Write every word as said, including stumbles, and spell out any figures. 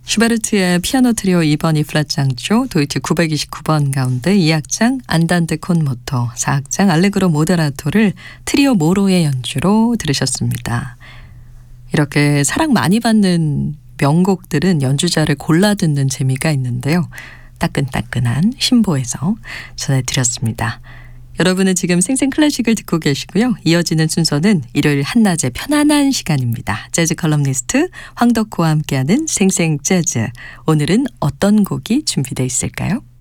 슈베르트의 피아노 트리오 이 번 이플랫 장조 도이트 구백이십구 번 가운데 이 악장 안단테 콘 모토, 사 악장 알레그로 모데라토를 트리오 모로의 연주로 들으셨습니다. 이렇게 사랑 많이 받는 명곡들은 연주자를 골라 듣는 재미가 있는데요. 따끈따끈한 신보에서 전해드렸습니다. 여러분은 지금 생생클래식을 듣고 계시고요. 이어지는 순서는 일요일 한낮의 편안한 시간입니다. 재즈 컬럼니스트 황덕호와 함께하는 생생재즈. 오늘은 어떤 곡이 준비되어 있을까요?